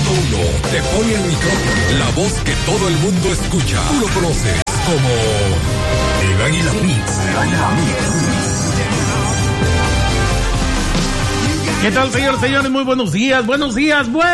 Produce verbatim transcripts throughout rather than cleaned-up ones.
punto uno te pone el micrófono, la voz que todo el mundo escucha. Tú lo conoces como el Águila Mix. El Águila Mix. ¿Qué tal, señores, señores? Muy buenos días, buenos días, buenos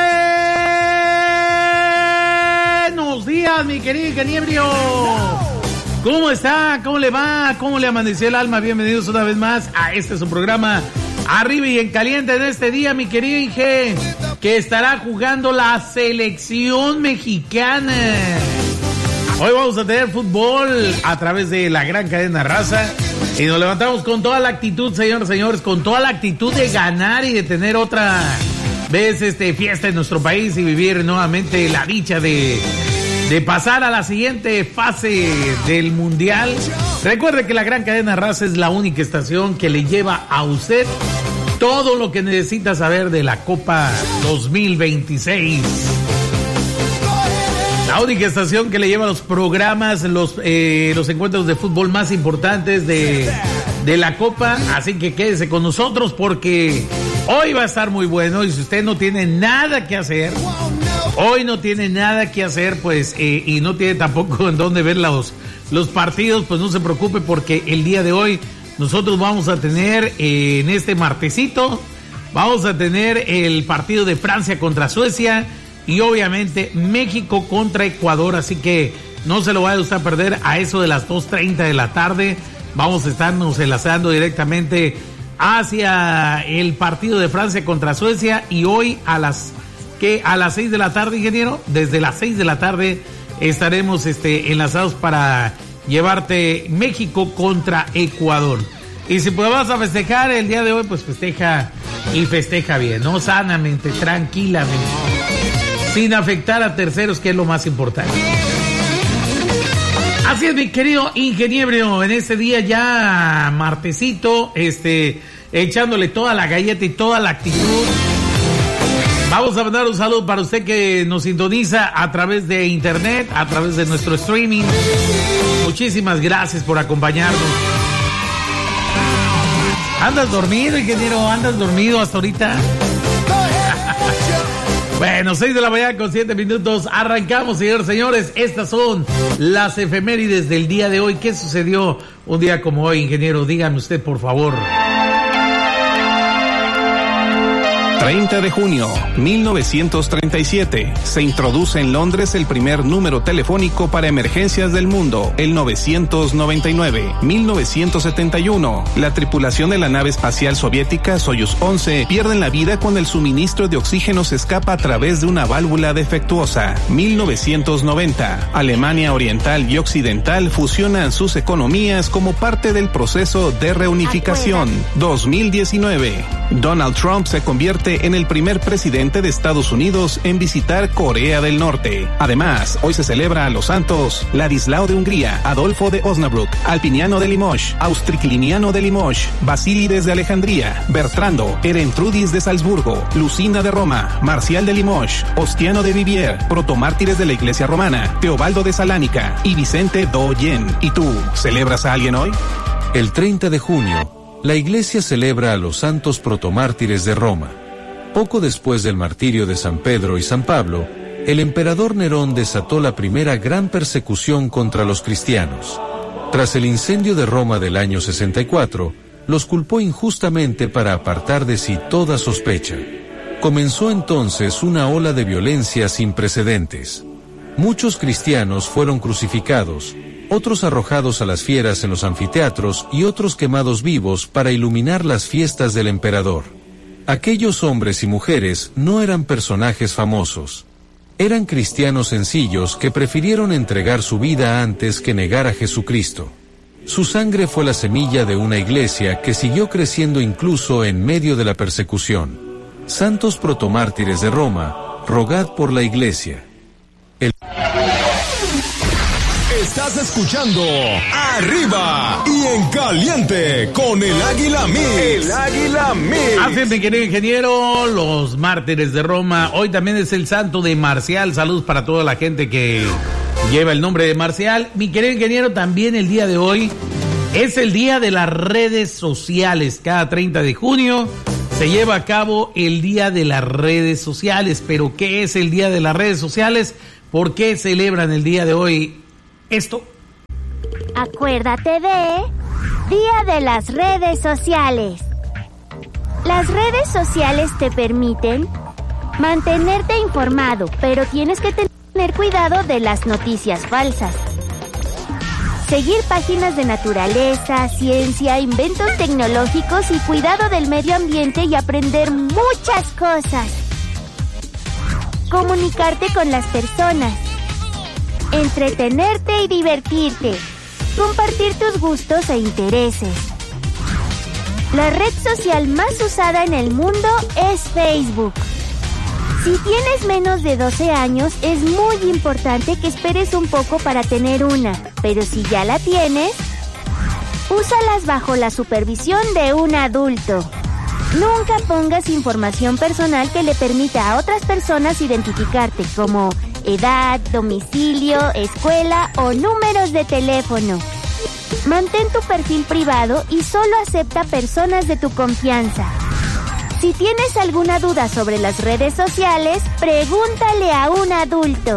días, mi querido ingeniero. ¿Cómo está? ¿Cómo le va? ¿Cómo le amaneció el alma? Bienvenidos una vez más a este su programa Arriba y en Caliente de este día, mi querido Inge, que estará jugando la selección mexicana. Hoy vamos a tener fútbol a través de la gran cadena Raza. Y nos levantamos con toda la actitud, señores, señores, con toda la actitud de ganar y de tener otra vez este fiesta en nuestro país y vivir nuevamente la dicha de, de pasar a la siguiente fase del Mundial. Recuerde que la gran cadena Raza es la única estación que le lleva a usted todo lo que necesita saber de la Copa dos mil veintiséis. La única estación que le lleva los programas, los eh, los encuentros de fútbol más importantes de, de la Copa. Así que quédese con nosotros porque hoy va a estar muy bueno. Y si usted no tiene nada que hacer, hoy no tiene nada que hacer, pues, eh, y no tiene tampoco en dónde ver los, los partidos, pues no se preocupe porque el día de hoy nosotros vamos a tener, eh, en este martesito, vamos a tener el partido de Francia contra Suecia. Y obviamente México contra Ecuador, así que no se lo vaya usted a perder a eso de las dos treinta de la tarde. Vamos a estarnos enlazando directamente hacia el partido de Francia contra Suecia y hoy a las que a las seis de la tarde, ingeniero, desde las seis de la tarde estaremos este enlazados para llevarte México contra Ecuador. Y si pues vas a festejar el día de hoy, pues festeja y festeja bien, ¿no? Sanamente, tranquilamente, sin afectar a terceros, que es lo más importante. Así es, mi querido ingeniero, en este día ya martesito, este, echándole toda la galleta y toda la actitud. Vamos a mandar un saludo para usted que nos sintoniza a través de internet, a través de nuestro streaming. Muchísimas gracias por acompañarnos. ¿Andas dormido, ingeniero? ¿Andas dormido hasta ahorita? Bueno, seis de la mañana con siete minutos, arrancamos, señores, señores, estas son las efemérides del día de hoy. ¿Qué sucedió un día como hoy, ingeniero? Dígame usted, por favor. treinta de junio, mil novecientos treinta y siete, se introduce en Londres el primer número telefónico para emergencias del mundo, el novecientos noventa y nueve. mil novecientos setenta y uno, la tripulación de la nave espacial soviética Soyuz once pierden la vida cuando el suministro de oxígeno se escapa a través de una válvula defectuosa. mil novecientos noventa, Alemania Oriental y Occidental fusionan sus economías como parte del proceso de reunificación. dos mil diecinueve, Donald Trump se convierte en el primer presidente de Estados Unidos en visitar Corea del Norte. Además, hoy se celebra a los santos Ladislao de Hungría, Adolfo de Osnabrück, Alpiniano de Limoges, Austricliniano de Limoges, Basílides de Alejandría, Bertrando, Erentrudis de Salzburgo, Lucina de Roma, Marcial de Limoges, Ostiano de Vivier, protomártires de la Iglesia Romana, Teobaldo de Salánica y Vicente d'Oyen. ¿Y tú, celebras a alguien hoy? El treinta de junio, la Iglesia celebra a los santos protomártires de Roma. Poco después del martirio de San Pedro y San Pablo, el emperador Nerón desató la primera gran persecución contra los cristianos. Tras el incendio de Roma del año sesenta y cuatro, los culpó injustamente para apartar de sí toda sospecha. Comenzó entonces una ola de violencia sin precedentes. Muchos cristianos fueron crucificados, otros arrojados a las fieras en los anfiteatros y otros quemados vivos para iluminar las fiestas del emperador. Aquellos hombres y mujeres no eran personajes famosos. Eran cristianos sencillos que prefirieron entregar su vida antes que negar a Jesucristo. Su sangre fue la semilla de una iglesia que siguió creciendo incluso en medio de la persecución. Santos protomártires de Roma, rogad por la iglesia. El... Estás escuchando Arriba y en Caliente con el Águila Mix. El Águila Mix. Así es, mi querido ingeniero, los mártires de Roma. Hoy también es el santo de Marcial. Saludos para toda la gente que lleva el nombre de Marcial. Mi querido ingeniero, también el día de hoy es el día de las redes sociales. Cada treinta de junio Se lleva a cabo el Día de las Redes Sociales. ¿Pero qué es el Día de las Redes Sociales? ¿Por qué celebran el día de hoy esto? Acuérdate de Día de las Redes Sociales. Las redes sociales te permiten mantenerte informado, pero tienes que tener cuidado de las noticias falsas. Seguir páginas de naturaleza, ciencia, inventos tecnológicos y cuidado del medio ambiente y aprender muchas cosas. Comunicarte con las personas. Entretenerte y divertirte. Compartir tus gustos e intereses. La red social más usada en el mundo es Facebook. Si tienes menos de doce años, es muy importante que esperes un poco para tener una, pero si ya la tienes, úsalas bajo la supervisión de un adulto. Nunca pongas información personal que le permita a otras personas identificarte, como edad, domicilio, escuela o números de teléfono. Mantén tu perfil privado y solo acepta personas de tu confianza. Si tienes alguna duda sobre las redes sociales, pregúntale a un adulto.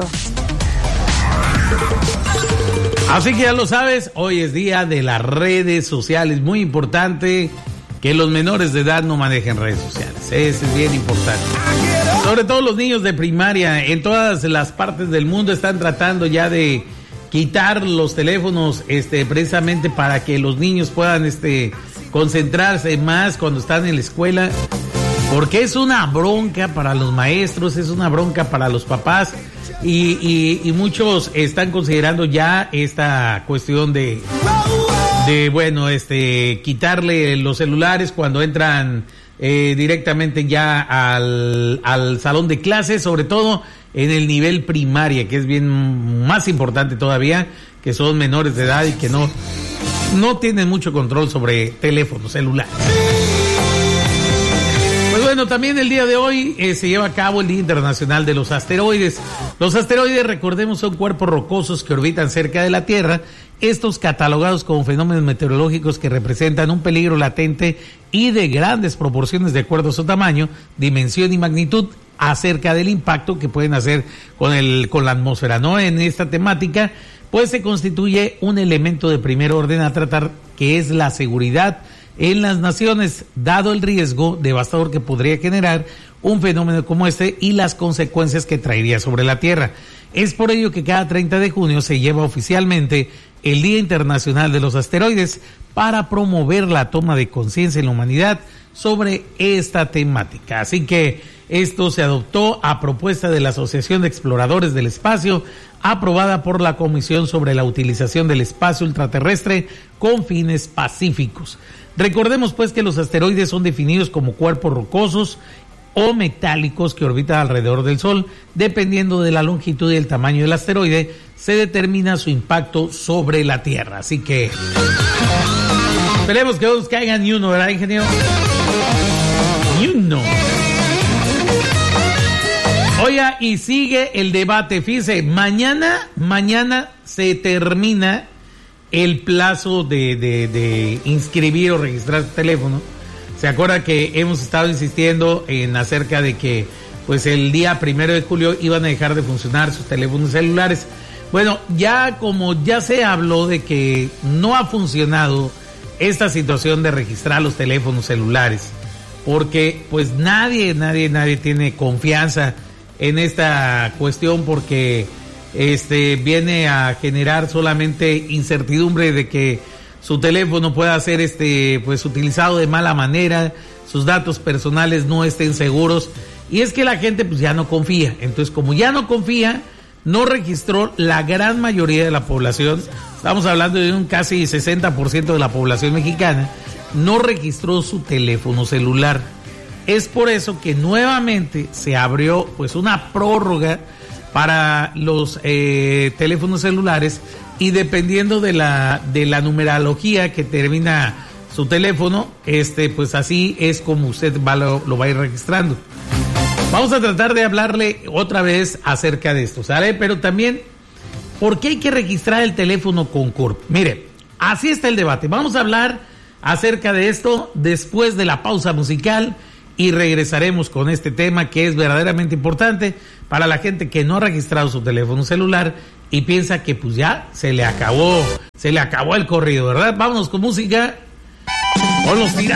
Así que ya lo sabes, hoy es día de las redes sociales. Muy importante que los menores de edad no manejen redes sociales. Eso es bien importante. Sobre todo los niños de primaria, en todas las partes del mundo están tratando ya de quitar los teléfonos, este, precisamente para que los niños puedan, este, concentrarse más cuando están en la escuela. Porque es una bronca para los maestros, es una bronca para los papás y, y, y muchos están considerando ya esta cuestión de, de bueno, este, quitarle los celulares cuando entran eh, directamente ya al, al salón de clases, sobre todo en el nivel primaria, que es bien más importante todavía, que son menores de edad y que no, no tienen mucho control sobre teléfonos celulares. Bueno, también el día de hoy eh, se lleva a cabo el Día Internacional de los Asteroides. Los asteroides, recordemos, son cuerpos rocosos que orbitan cerca de la Tierra, estos catalogados como fenómenos meteorológicos que representan un peligro latente y de grandes proporciones de acuerdo a su tamaño, dimensión y magnitud, acerca del impacto que pueden hacer con el con la atmósfera, ¿no? En esta temática, pues se constituye un elemento de primer orden a tratar, que es la seguridad en las naciones, dado el riesgo devastador que podría generar un fenómeno como este y las consecuencias que traería sobre la Tierra. Es por ello que cada treinta de junio se lleva oficialmente el Día Internacional de los Asteroides para promover la toma de conciencia en la humanidad sobre esta temática. Así que esto se adoptó a propuesta de la Asociación de Exploradores del Espacio, aprobada por la Comisión sobre la Utilización del Espacio Ultraterrestre con fines pacíficos. Recordemos pues que los asteroides son definidos como cuerpos rocosos o metálicos que orbitan alrededor del Sol. Dependiendo de la longitud y el tamaño del asteroide, se determina su impacto sobre la Tierra. Así que esperemos que todos caigan ni uno, ¿verdad, ingeniero? Ni uno. Oiga, y sigue el debate. Fíjese, mañana, mañana se termina el plazo de, de, de inscribir o registrar su teléfono. Se acuerda que hemos estado insistiendo en acerca de que pues el día primero de julio iban a dejar de funcionar sus teléfonos celulares. Bueno, ya como ya se habló de que no ha funcionado esta situación de registrar los teléfonos celulares, porque pues nadie, nadie, nadie tiene confianza en esta cuestión, porque este viene a generar solamente incertidumbre de que su teléfono pueda ser este pues utilizado de mala manera, sus datos personales no estén seguros, y es que la gente pues ya no confía. Entonces, como ya no confía, no registró la gran mayoría de la población. Estamos hablando de un casi sesenta por ciento de la población mexicana, no registró su teléfono celular. Es por eso que nuevamente se abrió pues una prórroga para los eh, teléfonos celulares, y dependiendo de la de la numerología que termina su teléfono, este pues así es como usted va, lo, lo va a ir registrando. Vamos a tratar de hablarle otra vez acerca de esto, ¿sale? Pero también, ¿por qué hay que registrar el teléfono con C U R P? Mire, así está el debate. Vamos a hablar acerca de esto después de la pausa musical y regresaremos con este tema que es verdaderamente importante para la gente que no ha registrado su teléfono celular y piensa que pues ya se le acabó, se le acabó el corrido, ¿verdad? Vámonos con música, con los tiranos.